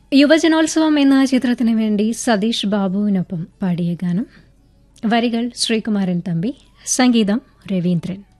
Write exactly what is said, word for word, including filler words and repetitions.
യുവജനോത്സവം എന്ന ചിത്രത്തിനു വേണ്ടി സതീഷ് ബാബുവിനൊപ്പം പാടിയ ഗാനം. വരികൾ ശ്രീകുമാരൻ തമ്പി, സംഗീതം രവീന്ദ്രൻ.